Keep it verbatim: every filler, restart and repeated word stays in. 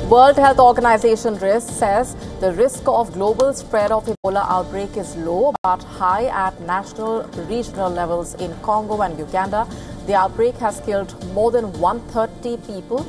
World Health Organization risk says the risk of global spread of Ebola outbreak is low but high at national, regional levels in Congo and Uganda. The outbreak has killed more than one hundred thirty people.